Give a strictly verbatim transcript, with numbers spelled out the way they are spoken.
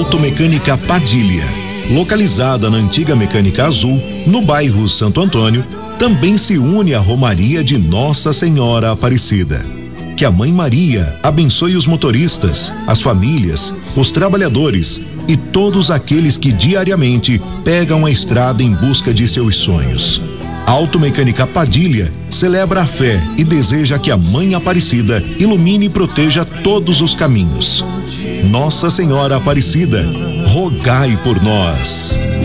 Automecânica Padilha, localizada na antiga Mecânica Azul, no bairro Santo Antônio, também se une à Romaria de Nossa Senhora Aparecida. Que a Mãe Maria abençoe os motoristas, as famílias, os trabalhadores e todos aqueles que diariamente pegam a estrada em busca de seus sonhos. Automecânica Padilha celebra a fé e deseja que a Mãe Aparecida ilumine e proteja todos os caminhos. Nossa Senhora Aparecida, rogai por nós.